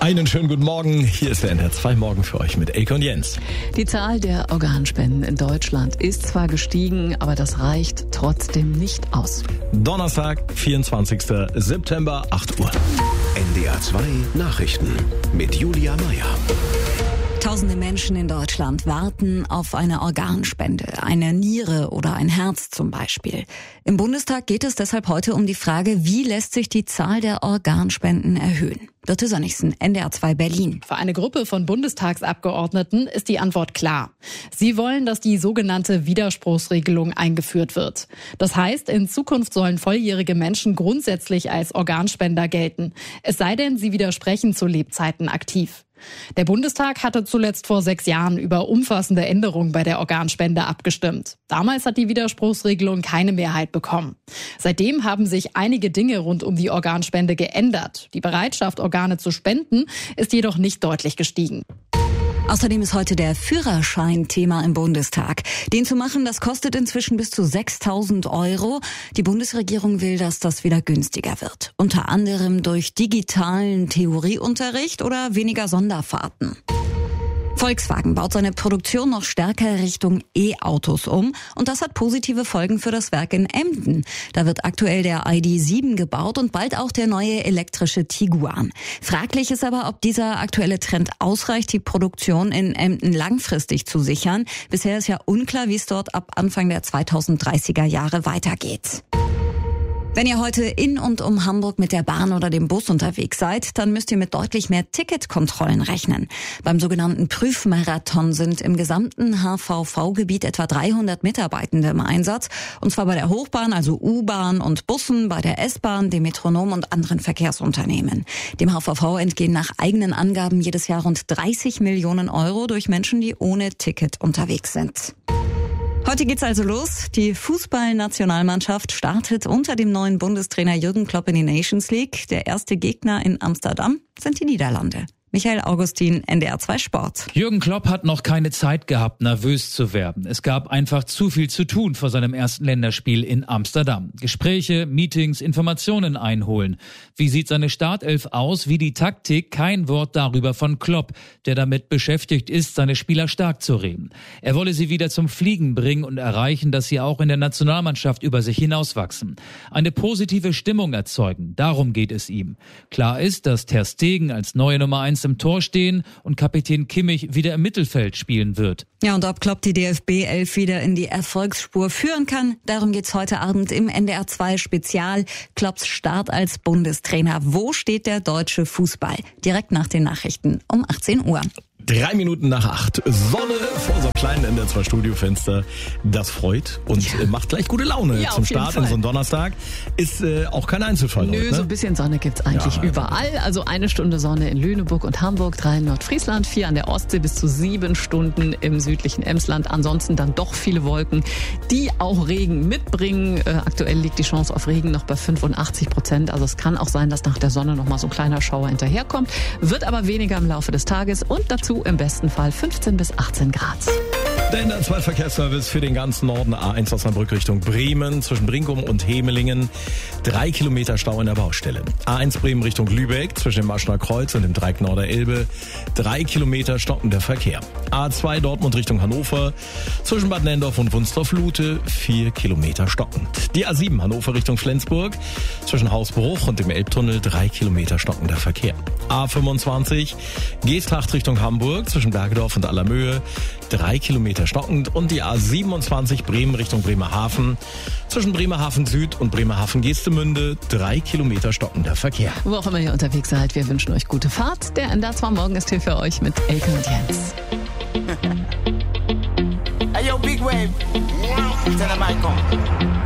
Einen schönen guten Morgen. Hier ist der NDR 2 Morgen für euch mit Elke und Jens. Die Zahl der Organspenden in Deutschland ist zwar gestiegen, aber das reicht trotzdem nicht aus. Donnerstag, 24. September, 8 Uhr. NDR 2 Nachrichten mit Julia Meyer. Tausende Menschen in Deutschland warten auf eine Organspende, eine Niere oder ein Herz zum Beispiel. Im Bundestag geht es deshalb heute um die Frage, wie lässt sich die Zahl der Organspenden erhöhen? Birte Sönnigsen, NDR 2 Berlin. Für eine Gruppe von Bundestagsabgeordneten ist die Antwort klar. Sie wollen, dass die sogenannte Widerspruchsregelung eingeführt wird. Das heißt, in Zukunft sollen volljährige Menschen grundsätzlich als Organspender gelten. Es sei denn, sie widersprechen zu Lebzeiten aktiv. Der Bundestag hatte zuletzt vor 6 Jahren über umfassende Änderungen bei der Organspende abgestimmt. Damals hat die Widerspruchsregelung keine Mehrheit bekommen. Seitdem haben sich einige Dinge rund um die Organspende geändert. Die Bereitschaft, Organe zu spenden, ist jedoch nicht deutlich gestiegen. Außerdem ist heute der Führerschein Thema im Bundestag. Den zu machen, das kostet inzwischen bis zu 6.000 €. Die Bundesregierung will, dass das wieder günstiger wird. Unter anderem durch digitalen Theorieunterricht oder weniger Sonderfahrten. Volkswagen baut seine Produktion noch stärker Richtung E-Autos um und das hat positive Folgen für das Werk in Emden. Da wird aktuell der ID.7 gebaut und bald auch der neue elektrische Tiguan. Fraglich ist aber, ob dieser aktuelle Trend ausreicht, die Produktion in Emden langfristig zu sichern. Bisher ist ja unklar, wie es dort ab Anfang der 2030er Jahre weitergeht. Wenn ihr heute in und um Hamburg mit der Bahn oder dem Bus unterwegs seid, dann müsst ihr mit deutlich mehr Ticketkontrollen rechnen. Beim sogenannten Prüfmarathon sind im gesamten HVV-Gebiet etwa 300 Mitarbeitende im Einsatz. Und zwar bei der Hochbahn, also U-Bahn und Bussen, bei der S-Bahn, dem Metronom und anderen Verkehrsunternehmen. Dem HVV entgehen nach eigenen Angaben jedes Jahr rund 30 Millionen € durch Menschen, die ohne Ticket unterwegs sind. Heute geht's also los. Die Fußballnationalmannschaft startet unter dem neuen Bundestrainer Jürgen Klopp in die Nations League. Der erste Gegner in Amsterdam sind die Niederlande. Michael Augustin, NDR 2 Sport. Jürgen Klopp hat noch keine Zeit gehabt, nervös zu werden. Es gab einfach zu viel zu tun vor seinem ersten Länderspiel in Amsterdam. Gespräche, Meetings, Informationen einholen. Wie sieht seine Startelf aus? Wie die Taktik? Kein Wort darüber von Klopp, der damit beschäftigt ist, seine Spieler stark zu reden. Er wolle sie wieder zum Fliegen bringen und erreichen, dass sie auch in der Nationalmannschaft über sich hinauswachsen. Eine positive Stimmung erzeugen, darum geht es ihm. Klar ist, dass Ter Stegen als neue Nummer 1 im Tor stehen und Kapitän Kimmich wieder im Mittelfeld spielen wird. Ja, und ob Klopp die DFB-11 wieder in die Erfolgsspur führen kann, darum geht's heute Abend im NDR 2 Spezial. Klopps Start als Bundestrainer. Wo steht der deutsche Fußball? Direkt nach den Nachrichten um 18 Uhr. 3 Minuten nach 8. Sonne vor unserem kleinen NDR 2 Studiofenster. Das freut und macht gleich gute Laune zum Start in so einem Donnerstag. Ist auch kein Einzelfall. Nö, heute, ne? So ein bisschen Sonne gibt's eigentlich überall. Also 1 Stunde Sonne in Lüneburg und Hamburg, 3 in Nordfriesland, 4 an der Ostsee, bis zu 7 Stunden im südlichen Emsland. Ansonsten dann doch viele Wolken, die auch Regen mitbringen. Aktuell liegt die Chance auf Regen noch bei 85%. Also es kann auch sein, dass nach der Sonne noch mal so ein kleiner Schauer hinterherkommt. Wird aber weniger im Laufe des Tages und dazu im besten Fall 15 bis 18 Grad. Der NDR 2 Verkehrsservice für den ganzen Norden, A1 Osnabrück Richtung Bremen, zwischen Brinkum und Hemelingen. 3 Kilometer Stau in der Baustelle. A1 Bremen Richtung Lübeck, zwischen dem Maschner Kreuz und dem Dreieck Norderelbe. 3 Kilometer stockender Verkehr. A2 Dortmund Richtung Hannover, zwischen Bad Nendorf und Wunstorf-Lute. 4 Kilometer stockend. Die A7 Hannover Richtung Flensburg, zwischen Hausbruch und dem Elbtunnel. 3 Kilometer stockender Verkehr. A25 Geesthacht Richtung Hamburg, zwischen Bergedorf und Allermöhe. 3 Kilometer stockend. Und die A27 Bremen Richtung Bremerhaven, zwischen Bremerhaven Süd und Bremerhaven Geestemünde. 3 Kilometer stockender Verkehr. Wo auch immer ihr unterwegs seid, wir wünschen euch gute Fahrt. Der NDR 2 Morgen ist hier für euch mit Elke und Jens. Hey yo, Big Wave. Tell them I come.